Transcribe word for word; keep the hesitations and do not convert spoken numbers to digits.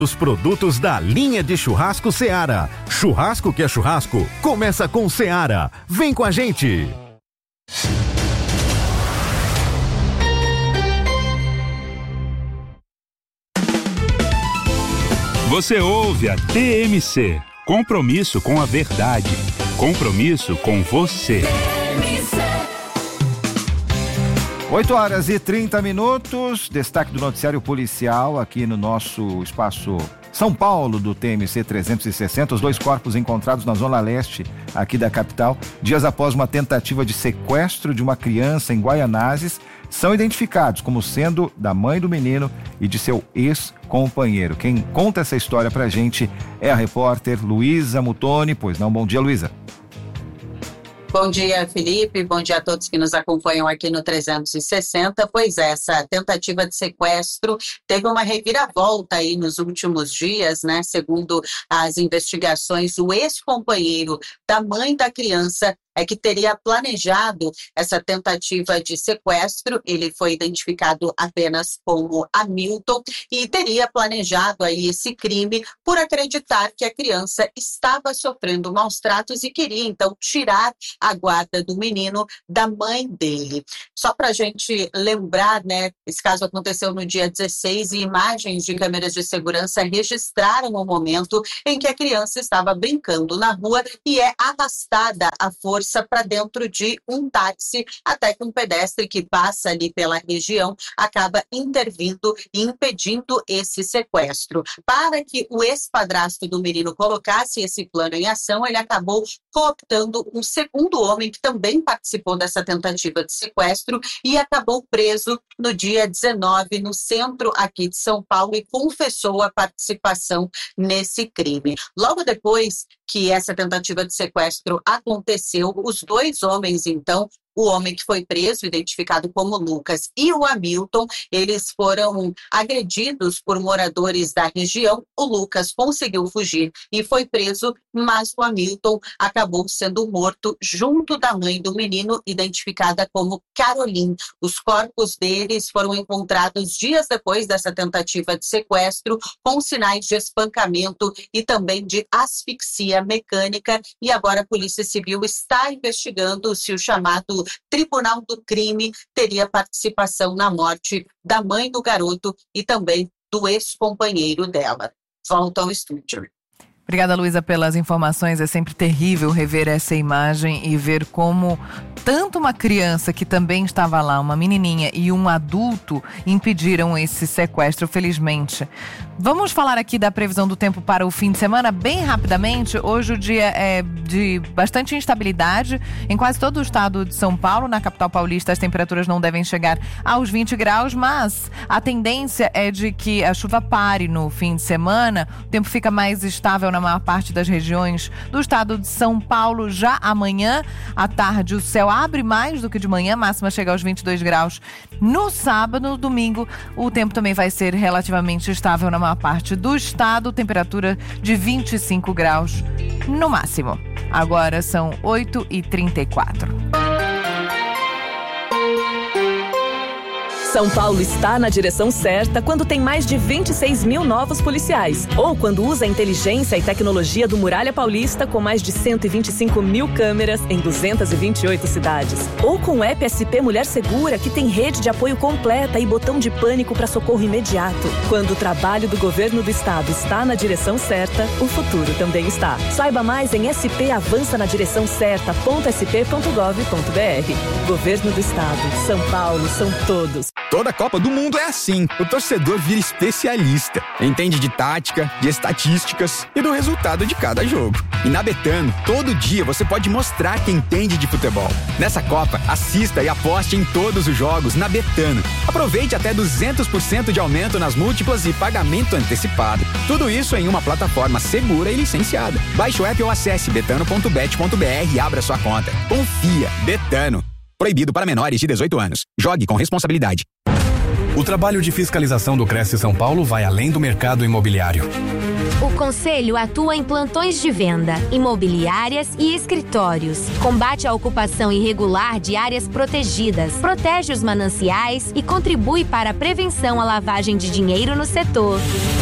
Os produtos da linha de churrasco Seara. Churrasco que é churrasco, começa com Seara. Vem com a gente! Você ouve a T M C. Compromisso com a verdade. Compromisso com você. oito horas e trinta minutos, destaque do noticiário policial aqui no nosso espaço São Paulo do T M C trezentos e sessenta. Os dois corpos encontrados na zona leste aqui da capital, dias após uma tentativa de sequestro de uma criança em Guaianazes, são identificados como sendo da mãe do menino e de seu ex-companheiro. Quem conta essa história pra gente é a repórter Luísa Mutoni. Pois não, bom dia, Luísa. Bom dia, Felipe. Bom dia a todos que nos acompanham aqui no trezentos e sessenta. Pois é, essa tentativa de sequestro teve uma reviravolta aí nos últimos dias, né? Segundo as investigações, o ex-companheiro da mãe da criança é que teria planejado essa tentativa de sequestro. Ele foi identificado apenas como Hamilton e teria planejado aí esse crime por acreditar que a criança estava sofrendo maus tratos e queria então tirar a guarda do menino da mãe dele. Só para a gente lembrar, né, esse caso aconteceu no dia dezesseis e imagens de câmeras de segurança registraram o momento em que a criança estava brincando na rua e é arrastada à força para dentro de um táxi, até que um pedestre que passa ali pela região acaba intervindo e impedindo esse sequestro. Para que o ex-padrasto do menino colocasse esse plano em ação, ele acabou cooptando um segundo homem que também participou dessa tentativa de sequestro e acabou preso no dia dezenove no centro aqui de São Paulo e confessou a participação nesse crime. Logo depois que essa tentativa de sequestro aconteceu, os dois homens, então, o homem que foi preso, identificado como Lucas, e o Hamilton, eles foram agredidos por moradores da região. O Lucas conseguiu fugir e foi preso, mas o Hamilton acabou sendo morto junto da mãe do menino, identificada como Caroline. Os corpos deles foram encontrados dias depois dessa tentativa de sequestro, com sinais de espancamento e também de asfixia mecânica, e agora a Polícia Civil está investigando se o chamado Tribunal do Crime teria participação na morte da mãe do garoto e também do ex-companheiro dela. Volta ao estúdio. Obrigada, Luísa, pelas informações. É sempre terrível rever essa imagem e ver como tanto uma criança que também estava lá, uma menininha, e um adulto impediram esse sequestro, felizmente. Vamos falar aqui da previsão do tempo para o fim de semana, bem rapidamente. Hoje o dia é de bastante instabilidade em quase todo o estado de São Paulo. Na capital paulista as temperaturas não devem chegar aos vinte graus, mas a tendência é de que a chuva pare no fim de semana. O tempo fica mais estável na maior parte das regiões do estado de São Paulo. Já amanhã, à tarde, o céu abre mais do que de manhã, máxima chega aos vinte e dois graus. No sábado, no domingo, o tempo também vai ser relativamente estável na maior parte do estado, temperatura de vinte e cinco graus no máximo. Agora são oito e trinta e quatro. São Paulo está na direção certa quando tem mais de vinte e seis mil novos policiais. Ou quando usa a inteligência e tecnologia do Muralha Paulista com mais de cento e vinte e cinco mil câmeras em duzentas e vinte e oito cidades. Ou com o app S P Mulher Segura, que tem rede de apoio completa e botão de pânico para socorro imediato. Quando o trabalho do governo do estado está na direção certa, o futuro também está. Saiba mais em s p avança na direção certa ponto s p ponto gov ponto b r. Governo do estado. São Paulo são todos. Toda Copa do Mundo é assim. O torcedor vira especialista. Entende de tática, de estatísticas e do resultado de cada jogo. E na Betano, todo dia você pode mostrar que entende de futebol. Nessa Copa, assista e aposte em todos os jogos na Betano. Aproveite até duzentos por cento de aumento nas múltiplas e pagamento antecipado. Tudo isso em uma plataforma segura e licenciada. Baixe o app ou acesse betano ponto bet ponto b r e abra sua conta. Confia. Betano. Proibido para menores de dezoito anos. Jogue com responsabilidade. O trabalho de fiscalização do Cresce São Paulo vai além do mercado imobiliário. O Conselho atua em plantões de venda, imobiliárias e escritórios. Combate a ocupação irregular de áreas protegidas, protege os mananciais e contribui para a prevenção à lavagem de dinheiro no setor.